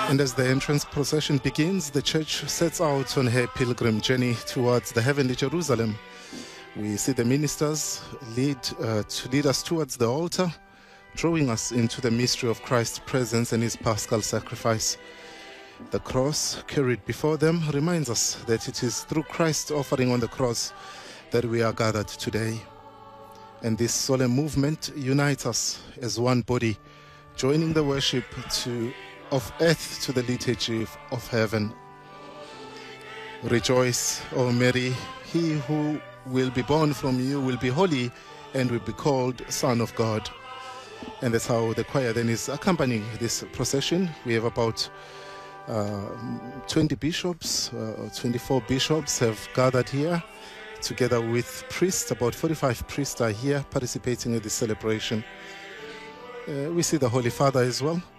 And as the entrance procession begins, the church sets out on her pilgrim journey towards the heavenly Jerusalem. We see the ministers lead us towards the altar, drawing us into the mystery of Christ's presence and his paschal sacrifice. The cross carried before them reminds us that it is through Christ's offering on the cross that we are gathered today. And this solemn movement unites us as one body, joining the worship of earth to the liturgy of heaven. Rejoice, O Mary, he who will be born from you will be holy and will be called Son of God. And that's how the choir then is accompanying this procession. We have about 20 bishops, 24 bishops have gathered here, together with priests. About 45 priests are here participating in this celebration. We see the Holy Father as well.